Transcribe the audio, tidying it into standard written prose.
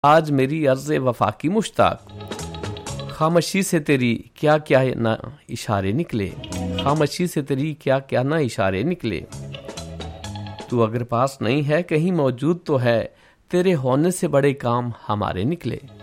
आज मेरी अर्ज़ वफा की मुश्ताक। खामोशी से तेरी क्या क्या ना इशारे निकले, खामोशी से तेरी क्या क्या ना इशारे निकले। तू अगर पास नहीं है कहीं मौजूद तो है, तेरे होने से बड़े काम हमारे निकले।